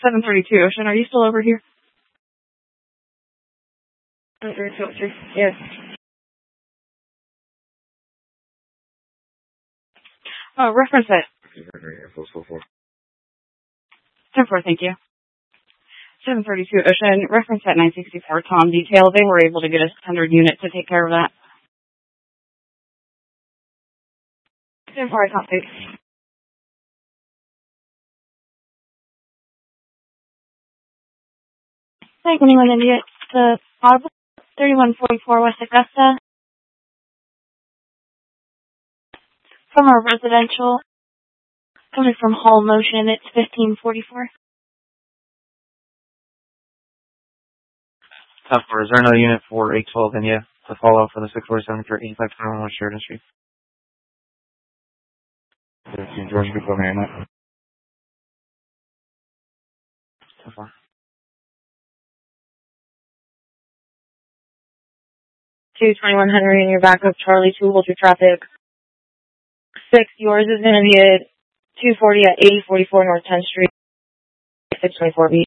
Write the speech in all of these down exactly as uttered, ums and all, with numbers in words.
seven thirty-two, Ocean, are you still over here? seven thirty-two, yes. Oh, reference it. ten four, thank you. seven thirty-two, Ocean, reference at nine sixty-four, Tom Detail. They were able to get a six hundred unit to take care of that. ten four, I copy. Thank anyone, India. The Audible, thirty-one forty-four West Augusta. From our residential, coming from Hall Motion, it's fifteen forty-four. Tough for, is there another unit for eight twelve India to follow for the six forty-seven for eighty-five twenty-one West Sheridan Street? George, before me on that. Tough for. two twenty-one Henry in your backup, Charlie two, hold your traffic. six, yours is going to be at two forty at eighty forty-four North tenth Street, six twenty-four B.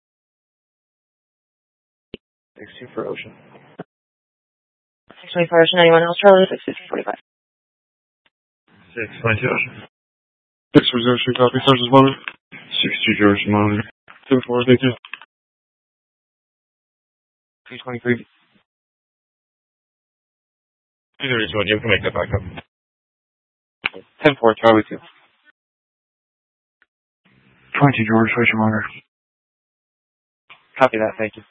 six two for Ocean. six twenty-four Ocean, anyone else? Charlie, six fifty forty-five. six twenty-two Ocean. six four zero Street, copy, Sergeant's monitor. six two George, monitor. ten four, thank you. two twenty-three. two thirty-two, you can make that back up. ten four, Charlie two. twenty George, where's your monitor? Copy that, thank you.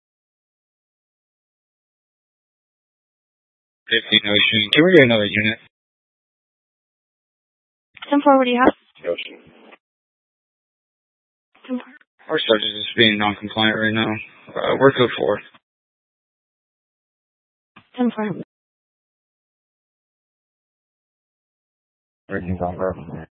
fifteen Ocean. Can we get another unit? ten four, what do you have? Ocean. ten four. Our sergeant is being non-compliant right now. Uh, we're code four. ten four. Everything's on, bro.